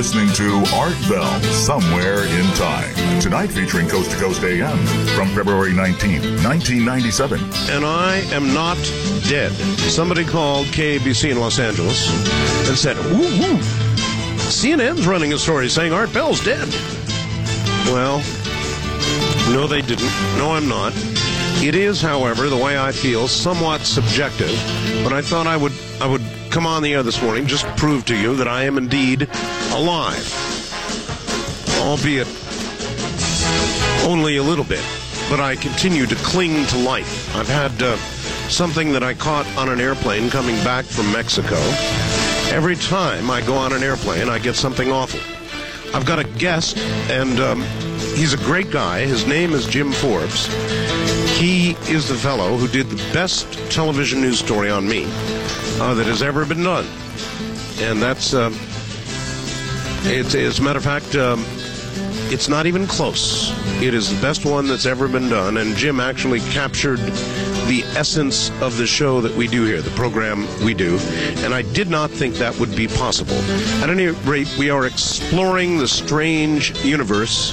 listening to Art Bell, Somewhere in Time. Tonight featuring Coast to Coast AM from February 19th, 1997. And I am not dead. Somebody called KABC in Los Angeles and said, woo, CNN's running a story saying Art Bell's dead. Well, no, they didn't. No, I'm not. It is, however, the way I feel, somewhat subjective, but I thought I would come on the air this morning, just prove to you that I am indeed alive. Albeit only a little bit, but I continue to cling to life. I've had something that I caught on an airplane coming back from Mexico. Every time I go on an airplane, I get something awful. I've got a guest, and he's a great guy. His name is Jim Forbes. He is the fellow who did the best television news story on me that has ever been done. And that's, as a matter of fact, it's not even close. It is the best one that's ever been done, and Jim actually captured the essence of the show that we do here, the program we do, and I did not think that would be possible. At any rate, we are exploring the strange universe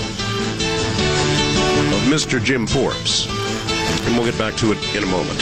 of Mr. Jim Forbes, and we'll get back to it in a moment.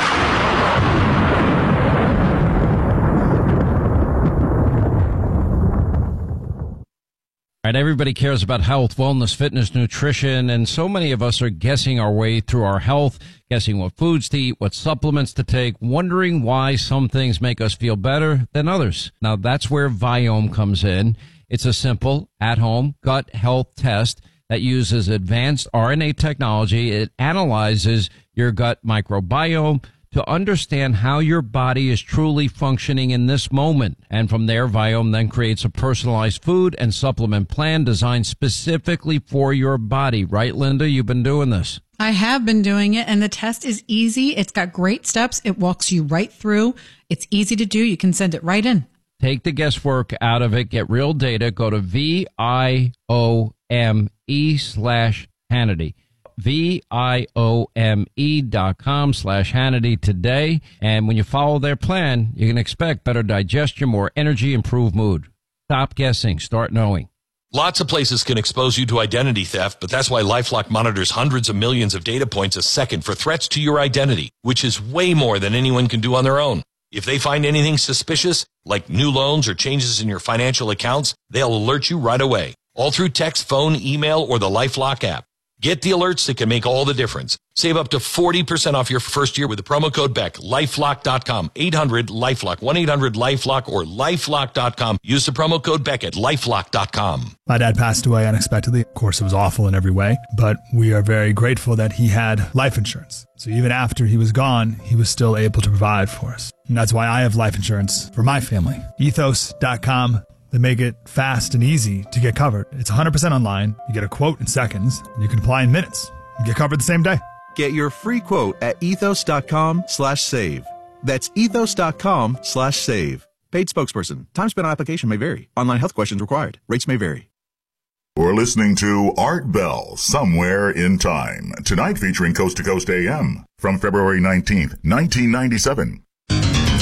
All right, everybody cares about health, wellness, fitness, nutrition, and so many of us are guessing our way through our health, guessing what foods to eat, what supplements to take, wondering why some things make us feel better than others. Now, that's where Viome comes in. It's a simple, at-home gut health test that uses advanced RNA technology. It analyzes your gut microbiome to understand how your body is truly functioning in this moment. And from there, Viome then creates a personalized food and supplement plan designed specifically for your body. Right, Linda? You've been doing this. I have been doing it, and the test is easy. It's got great steps. It walks you right through. It's easy to do. You can send it right in. Take the guesswork out of it. Get real data. Go to VIOME/Hannity. VIOME.com/Hannity today. And when you follow their plan, you can expect better digestion, more energy, improved mood. Stop guessing. Start knowing. Lots of places can expose you to identity theft, but that's why LifeLock monitors hundreds of millions of data points a second for threats to your identity, which is way more than anyone can do on their own. If they find anything suspicious, like new loans or changes in your financial accounts, they'll alert you right away, all through text, phone, email, or the LifeLock app. Get the alerts that can make all the difference. Save up to 40% off your first year with the promo code BECK. LifeLock.com. 800-LifeLock. 1-800-LifeLock or LifeLock.com. Use the promo code BECK at LifeLock.com. My dad passed away unexpectedly. Of course, it was awful in every way, but we are very grateful that he had life insurance. So even after he was gone, he was still able to provide for us. And that's why I have life insurance for my family. Ethos.com. They make it fast and easy to get covered. It's 100% online. You get a quote in seconds. You can apply in minutes. You get covered the same day. Get your free quote at ethos.com/save. That's ethos.com/save. Paid spokesperson. Time spent on application may vary. Online health questions required. Rates may vary. We're listening to Art Bell, Somewhere in Time. Tonight featuring Coast to Coast AM from February 19th, 1997.